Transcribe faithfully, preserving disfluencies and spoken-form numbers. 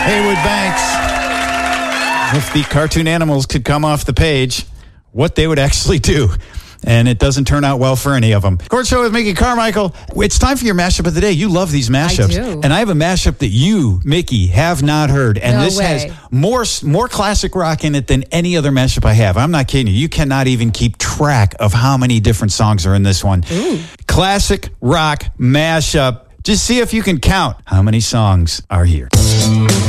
Haywood Banks. If the cartoon animals could come off the page, what they would actually do. And it doesn't turn out well for any of them. Court Show with Mickey Carmichael. It's time for your mashup of the day. You love these mashups. I do. And I have a mashup that you, Mickey, have not heard. And No this way. has more, more classic rock in it than any other mashup I have. I'm not kidding you. You cannot even keep track of how many different songs are in this one. Ooh. Classic rock mashup. Just see if you can count how many songs are here.